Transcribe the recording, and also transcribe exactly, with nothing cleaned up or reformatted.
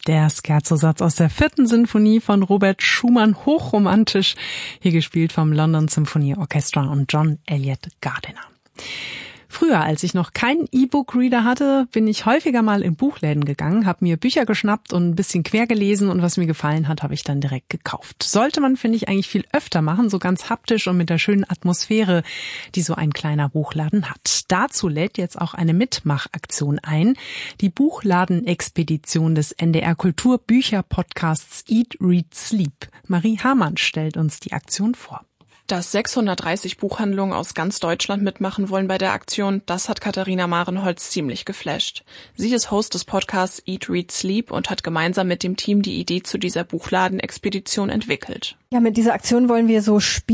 Der Scherzo-Satz aus der vierten Sinfonie von Robert Schumann, hochromantisch, hier gespielt vom London Symphony Orchestra und John Eliot Gardiner. Früher, als ich noch keinen E-Book-Reader hatte, bin ich häufiger mal in Buchläden gegangen, habe mir Bücher geschnappt und ein bisschen quer gelesen und was mir gefallen hat, habe ich dann direkt gekauft. Sollte man, finde ich, eigentlich viel öfter machen, so ganz haptisch und mit der schönen Atmosphäre, die so ein kleiner Buchladen hat. Dazu lädt jetzt auch eine Mitmachaktion ein, die Buchladen-Expedition des N D R Kultur-Bücher-Podcasts Eat, Read, Sleep. Marie Hamann stellt uns die Aktion vor. Dass sechshundertdreißig Buchhandlungen aus ganz Deutschland mitmachen wollen bei der Aktion, das hat Katharina Marenholz ziemlich geflasht. Sie ist Host des Podcasts Eat, Read, Sleep und hat gemeinsam mit dem Team die Idee zu dieser Buchladen-Expedition entwickelt. Ja, mit dieser Aktion wollen wir so Spiel